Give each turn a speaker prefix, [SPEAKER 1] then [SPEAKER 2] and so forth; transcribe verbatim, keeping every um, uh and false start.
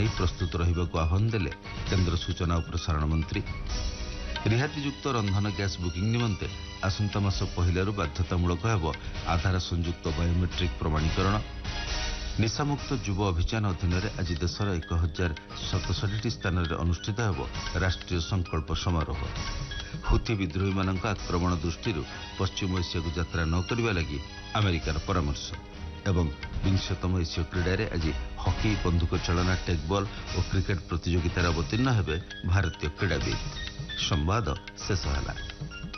[SPEAKER 1] प्रस्तुत रहिबाकु आह्वान देले केंद्र सूचना और प्रसारण मंत्री। रिहातीयुक्त रंधन गैस बुकिंग निमंते आसंता मास पहिलारू बाध्यतामूलक हेब आधार संयुक्त बायोमेट्रिक प्रमाणीकरण। निशामुक्त युव अभियान अधीन आज देशर एक हजार सतसठी स्थान में अनुष्ठित होब राष्ट्रीय संकल्प समारोह। हुथी विद्रोही मानक आक्रमण दृष्टि पश्चिम एशिया को यात्रा न करने लगी अमेरिकार परामर्श। एवं विंशतम एसीय क्रीडा आज हॉकी बंधुक चलना टेकबॉल और क्रिकेट प्रतियोगितार अवतीर्ण हेबे भारतीय क्रीड़ाविद। संवाद शेष है।